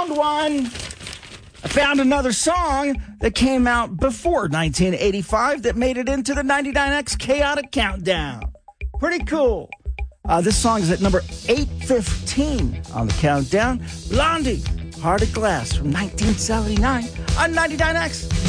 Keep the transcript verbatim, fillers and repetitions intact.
found one. I found another song that came out before nineteen eighty-five that made it into the ninety-nine X Chaotic Countdown. Pretty cool. Uh, this song is at number eight fifteen on the countdown. Blondie, Heart of Glass from nineteen seventy-nine on ninety-nine X.